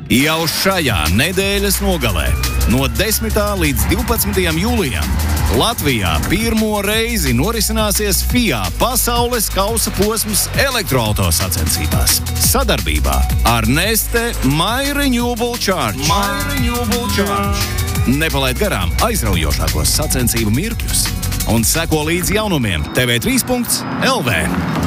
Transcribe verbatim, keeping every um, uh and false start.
Jau šajā nedēļas nogalē, no desmitā līdz divpadsmitajam jūlijam, Latvijā pirmo reizi norisināsies F I A pasaules kausa posms elektroauto sacensībās. Sadarbībā ar Neste My Renewable Charge. My Renewable Charge. Nepalaid garām aizraujošākos sacensību mirkļus un seko līdz jaunumiem T V trīs punkts L V.